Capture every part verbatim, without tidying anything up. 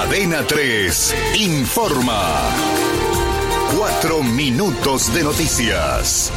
Cadena tres informa. Cuatro minutos de noticias.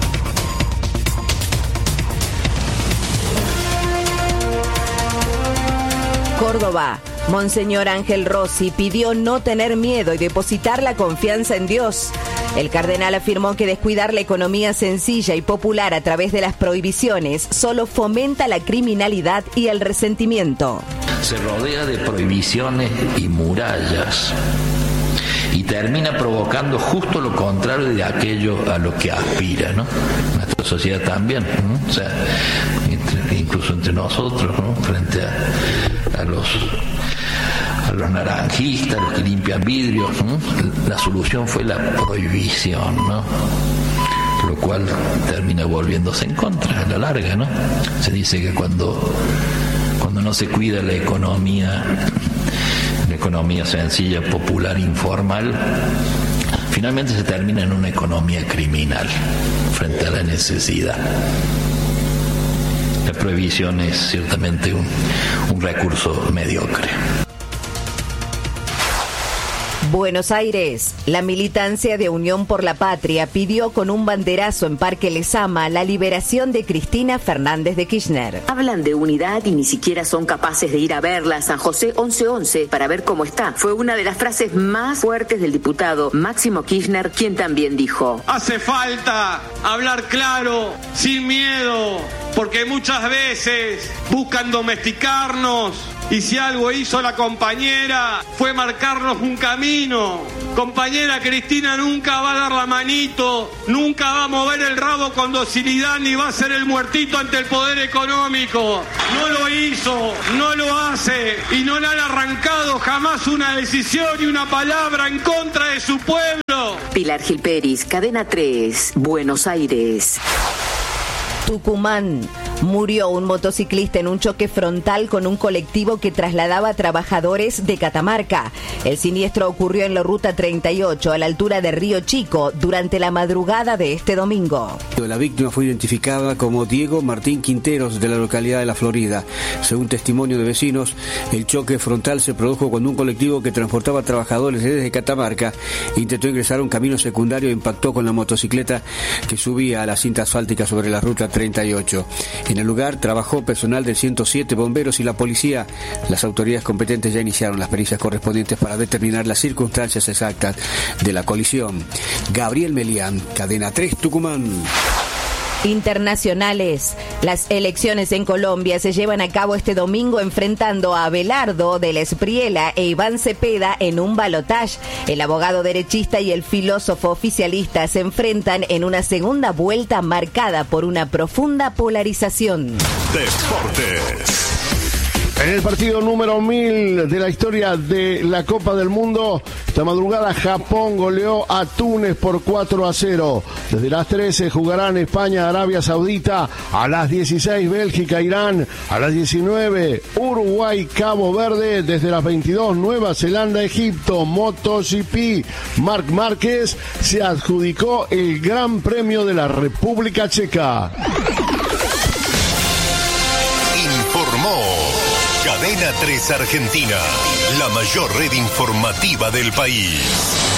Córdoba. Monseñor Ángel Rossi pidió no tener miedo y depositar la confianza en Dios. El cardenal afirmó que descuidar la economía sencilla y popular a través de las prohibiciones solo fomenta la criminalidad y el resentimiento. Se rodea de prohibiciones y murallas y termina provocando justo lo contrario de aquello a lo que aspira, ¿no? Nuestra sociedad también, ¿no? O sea, entre, incluso entre nosotros, ¿no? Frente a, a los a los naranjistas, los que limpian vidrios, ¿no? La solución fue la prohibición, ¿no? Lo cual termina volviéndose en contra a la larga, ¿no? Se dice que cuando cuando no se cuida la economía, la economía sencilla, popular, informal, finalmente se termina en una economía criminal frente a la necesidad. La prohibición es ciertamente un, un recurso mediocre. Buenos Aires. La militancia de Unión por la Patria pidió con un banderazo en Parque Lezama la liberación de Cristina Fernández de Kirchner. Hablan de unidad y ni siquiera son capaces de ir a verla a San José once once para ver cómo está. Fue una de las frases más fuertes del diputado Máximo Kirchner, quien también dijo: hace falta hablar claro, sin miedo, porque muchas veces buscan domesticarnos. Y si algo hizo la compañera fue marcarnos un camino. Compañera Cristina nunca va a dar la manito, nunca va a mover el rabo con docilidad, ni va a ser el muertito ante el poder económico. No lo hizo, no lo hace y no le han arrancado jamás una decisión y una palabra en contra de su pueblo. Pilar Gilperis, Cadena tres, Buenos Aires. Tucumán. Murió un motociclista en un choque frontal con un colectivo que trasladaba a trabajadores de Catamarca. El siniestro ocurrió en la ruta treinta y ocho, a la altura de Río Chico, durante la madrugada de este domingo. La víctima fue identificada como Diego Martín Quinteros, de la localidad de La Florida. Según testimonio de vecinos, el choque frontal se produjo cuando un colectivo que transportaba trabajadores desde Catamarca intentó ingresar a un camino secundario e impactó con la motocicleta que subía a la cinta asfáltica sobre la ruta treinta y ocho. En el lugar trabajó personal del ciento siete, bomberos y la policía. Las autoridades competentes ya iniciaron las pericias correspondientes para determinar las circunstancias exactas de la colisión. Gabriel Melián, Cadena tres, Tucumán. Internacionales. Las elecciones en Colombia se llevan a cabo este domingo enfrentando a Abelardo de la Espriella e Iván Cepeda en un balotaje. El abogado derechista y el filósofo oficialista se enfrentan en una segunda vuelta marcada por una profunda polarización. Deportes. En el partido número mil de la historia de la Copa del Mundo, esta madrugada Japón goleó a Túnez por cuatro a cero. Desde las trece jugarán España, Arabia Saudita, a las dieciséis Bélgica, Irán, a las diecinueve Uruguay, Cabo Verde, desde las veintidós Nueva Zelanda, Egipto. MotoGP, Marc Márquez se adjudicó el Gran Premio de la República Checa. Informó Cadena tres Argentina, la mayor red informativa del país.